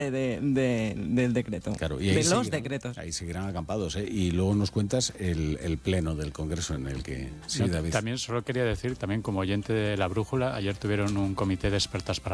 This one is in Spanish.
del decreto, Claro, y de los seguirán, decretos. ahí seguirán acampados, ¿eh? Y luego nos cuentas el pleno del Congreso en el que... Sí, No, David. también solo quería decir, también como oyente de La Brújula, ayer tuvieron un comité de expertas para